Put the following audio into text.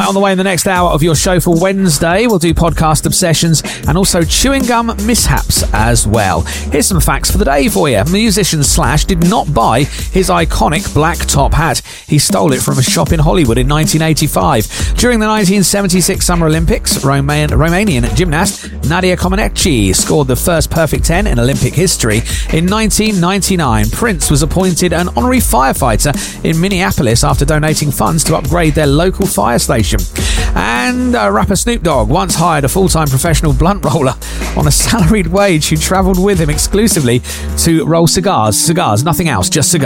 Right, on the way in the next hour of your show for Wednesday, we'll do podcast obsessions and also chewing gum mishaps as well. Here's some facts for the day for you. Musician Slash did not buy his iconic black top hat. He stole it from a shop in Hollywood in 1985. During the 1976 Summer Olympics, Romanian gymnast Nadia Comaneci scored the first perfect 10 in Olympic history. In 1999, Prince was appointed an honorary firefighter in Minneapolis after donating funds to upgrade their local fire station. And rapper Snoop Dogg once hired a full-time professional blunt roller on a salaried wage who travelled with him exclusively to roll cigars, nothing else, just cigars.